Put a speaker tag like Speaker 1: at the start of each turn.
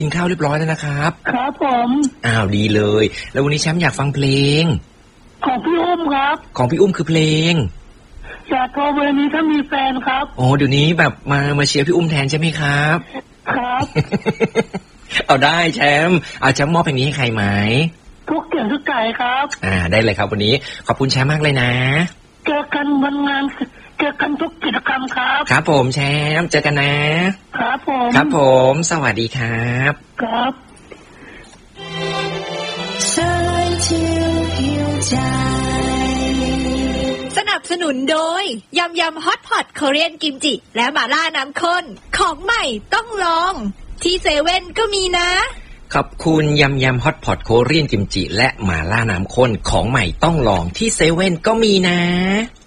Speaker 1: กินข้าวเรียบร้อยแล้วนะครับ
Speaker 2: ครับผม
Speaker 1: อ้าวดีเลยแล้ววันนี้แชมป์อยากฟังเพลง
Speaker 2: ของพี่อุ้มครับ
Speaker 1: ของพี่อุ้มคือเพลง
Speaker 2: อยากโทรเบอร์นี้ถ้ามีแฟนครับ
Speaker 1: โอ้เดี๋ยวนี้แบบมาเชียร์พี่อุ้มแทนใช่ไหมครับ
Speaker 2: ครับ
Speaker 1: เอาได้แชมป์เอาแชมป์มอบเพลงนี้ให้ใครไหม
Speaker 2: ทุกเกี่ยวทุกไก่ครับ
Speaker 1: ได้เลยครับวันนี้ขอบคุณแชมป์มากเลยนะ
Speaker 2: เจอกันวันงานเจอกันทุกกิจกรรมครับ
Speaker 1: ครับผมแชมป์เจอกันนะครับผมสวัสดีครับ
Speaker 2: ครับ
Speaker 3: สนับสนุนโดยยำฮอตพอตโคเรียนกิมจิและหม่าล่าน้ำข้นของใหม่ต้องลองที่เซเว่นก็มีนะ
Speaker 1: ขอบคุณยำฮอตพอตโคเรียนกิมจิและหม่าล่าน้ำข้นของใหม่ต้องลองที่เซเว่นก็มีนะ